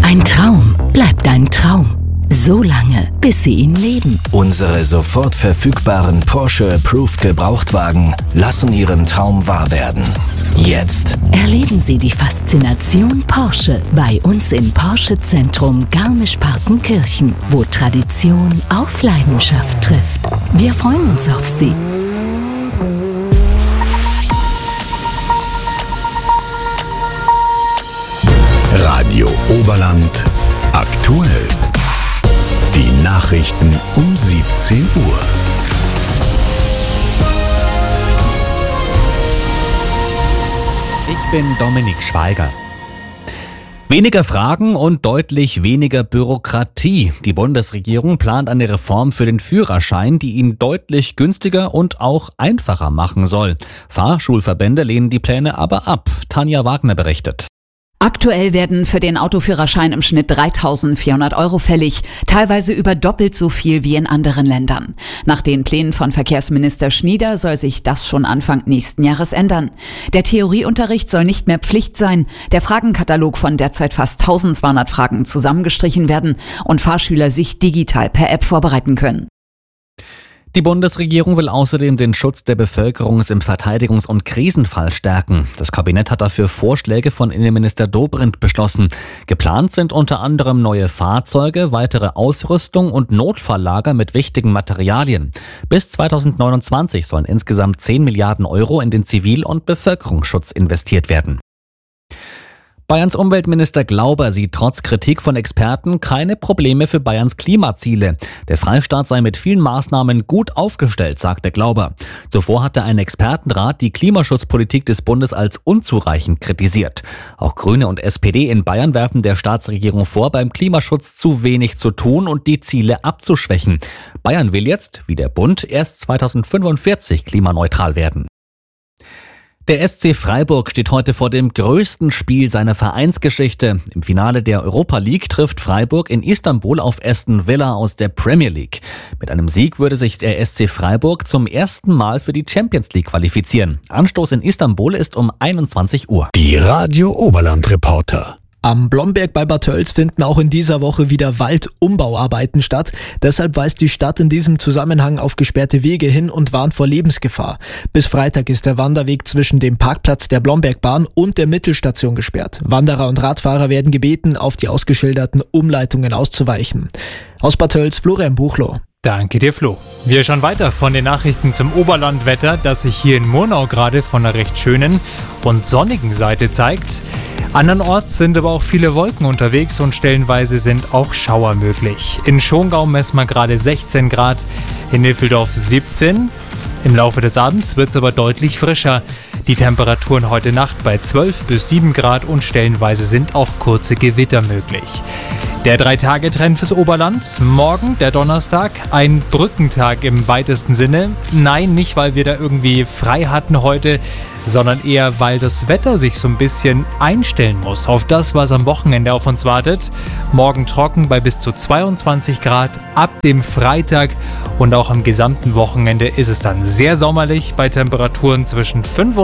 Ein Traum bleibt ein Traum. So lange, bis Sie ihn leben. Unsere sofort verfügbaren Porsche Approved Gebrauchtwagen lassen Ihren Traum wahr werden. Jetzt Erleben Sie die Faszination Porsche bei uns im Porsche Zentrum Garmisch-Partenkirchen, wo Tradition auf Leidenschaft trifft. Wir freuen uns auf Sie. Radio Oberland aktuell. Die Nachrichten um 17 Uhr. Ich bin Dominik Schweiger. Weniger Fragen und deutlich weniger Bürokratie. Die Bundesregierung plant eine Reform für den Führerschein, die ihn deutlich günstiger und auch einfacher machen soll. Fahrschulverbände lehnen die Pläne aber ab. Tanja Wagner berichtet. Aktuell werden für den Autoführerschein im Schnitt 3.400 € fällig, teilweise über doppelt so viel wie in anderen Ländern. Nach den Plänen von Verkehrsminister Schnieder soll sich das schon Anfang nächsten Jahres ändern. Der Theorieunterricht soll nicht mehr Pflicht sein, der Fragenkatalog von derzeit fast 1.200 Fragen zusammengestrichen werden und Fahrschüler sich digital per App vorbereiten können. Die Bundesregierung will außerdem den Schutz der Bevölkerung im Verteidigungs- und Krisenfall stärken. Das Kabinett hat dafür Vorschläge von Innenminister Dobrindt beschlossen. Geplant sind unter anderem neue Fahrzeuge, weitere Ausrüstung und Notfalllager mit wichtigen Materialien. Bis 2029 sollen insgesamt 10 Milliarden € in den Zivil- und Bevölkerungsschutz investiert werden. Bayerns Umweltminister Glauber sieht trotz Kritik von Experten keine Probleme für Bayerns Klimaziele. Der Freistaat sei mit vielen Maßnahmen gut aufgestellt, sagte Glauber. Zuvor hatte ein Expertenrat die Klimaschutzpolitik des Bundes als unzureichend kritisiert. Auch Grüne und SPD in Bayern werfen der Staatsregierung vor, beim Klimaschutz zu wenig zu tun und die Ziele abzuschwächen. Bayern will jetzt, wie der Bund, erst 2045 klimaneutral werden. Der SC Freiburg steht heute vor dem größten Spiel seiner Vereinsgeschichte. Im Finale der Europa League trifft Freiburg in Istanbul auf Aston Villa aus der Premier League. Mit einem Sieg würde sich der SC Freiburg zum ersten Mal für die Champions League qualifizieren. Anstoß in Istanbul ist um 21 Uhr. Die Radio Oberland Reporter. Am Blomberg bei Bad Tölz finden auch in dieser Woche wieder Waldumbauarbeiten statt. Deshalb weist die Stadt in diesem Zusammenhang auf gesperrte Wege hin und warnt vor Lebensgefahr. Bis Freitag ist der Wanderweg zwischen dem Parkplatz der Blombergbahn und der Mittelstation gesperrt. Wanderer und Radfahrer werden gebeten, auf die ausgeschilderten Umleitungen auszuweichen. Aus Bad Tölz, Florian Buchloh. Danke dir, Flo. Wir schauen weiter von den Nachrichten zum Oberlandwetter, das sich hier in Murnau gerade von einer recht schönen und sonnigen Seite zeigt. Andernorts sind aber auch viele Wolken unterwegs und stellenweise sind auch Schauer möglich. In Schongau messen wir gerade 16 Grad, in Niffeldorf 17. Im Laufe des Abends wird es aber deutlich frischer. Die Temperaturen heute Nacht bei 12 bis 7 Grad und stellenweise sind auch kurze Gewitter möglich. Der 3-Tage-Trend fürs Oberland. Morgen, der Donnerstag, ein Brückentag im weitesten Sinne. Nein, nicht, weil wir da irgendwie frei hatten heute, sondern eher, weil das Wetter sich so ein bisschen einstellen muss auf das, was am Wochenende auf uns wartet. Morgen trocken bei bis zu 22 Grad ab dem Freitag und auch am gesamten Wochenende ist es dann sehr sommerlich bei Temperaturen zwischen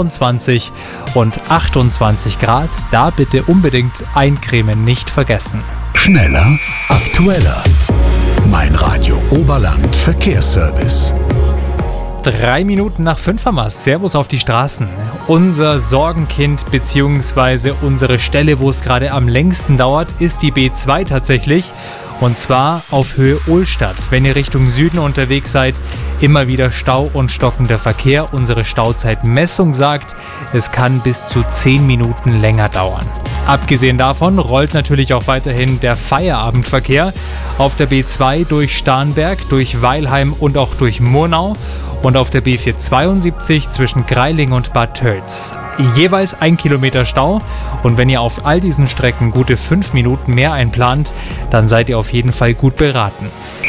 25 und 28 Grad. Da bitte unbedingt eincremen nicht vergessen. Schneller, aktueller. Mein Radio Oberland Verkehrsservice. 3 Minuten nach 5 haben wir. Servus auf die Straßen. Unser Sorgenkind bzw. unsere Stelle, wo es gerade am längsten dauert, ist die B2 tatsächlich. Und zwar auf Höhe Ohlstadt. Wenn ihr Richtung Süden unterwegs seid, immer wieder Stau und stockender Verkehr. Unsere Stauzeitmessung sagt, es kann bis zu 10 Minuten länger dauern. Abgesehen davon rollt natürlich auch weiterhin der Feierabendverkehr auf der B2 durch Starnberg, durch Weilheim und auch durch Murnau und auf der B472 zwischen Greiling und Bad Tölz. Jeweils 1 Kilometer Stau und wenn ihr auf all diesen Strecken gute 5 Minuten mehr einplant, dann seid ihr auf jeden Fall gut beraten.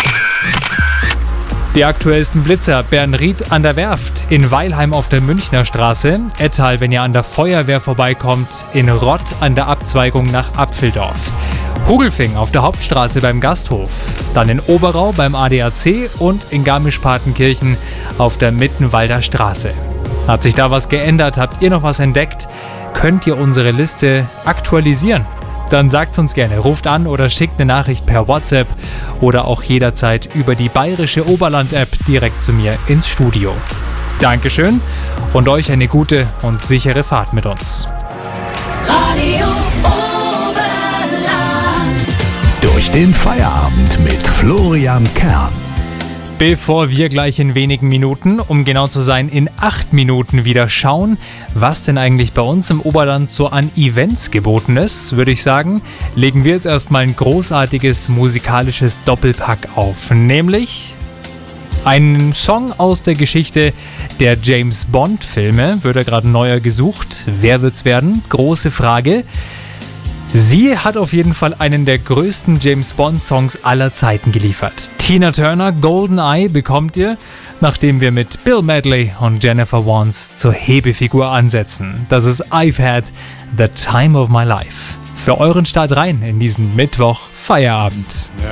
Die aktuellsten Blitzer: Bernried an der Werft, in Weilheim auf der Münchner Straße, Ettal, wenn ihr an der Feuerwehr vorbeikommt, in Rott an der Abzweigung nach Apfeldorf, Hugelfing auf der Hauptstraße beim Gasthof, dann in Oberau beim ADAC und in Garmisch-Partenkirchen auf der Mittenwalder Straße. Hat sich da was geändert? Habt ihr noch was entdeckt? Könnt ihr unsere Liste aktualisieren? Dann sagt's uns gerne, ruft an oder schickt eine Nachricht per WhatsApp oder auch jederzeit über die Bayerische Oberland-App direkt zu mir ins Studio. Dankeschön und euch eine gute und sichere Fahrt mit uns. Radio Oberland. Durch den Feierabend mit Florian Kern. Bevor wir gleich in wenigen Minuten, um genau zu sein in 8 Minuten wieder schauen, was denn eigentlich bei uns im Oberland so an Events geboten ist, würde ich sagen, legen wir jetzt erstmal ein großartiges musikalisches Doppelpack auf, nämlich einen Song aus der Geschichte der James Bond Filme, wird ja gerade neuer gesucht. Wer wird's werden? Große Frage. Sie hat auf jeden Fall einen der größten James Bond Songs aller Zeiten geliefert. Tina Turner, GoldenEye bekommt ihr, nachdem wir mit Bill Medley und Jennifer Warnes zur Hebefigur ansetzen. Das ist I've Had the Time of My Life. Für euren Start rein in diesen Mittwoch Feierabend.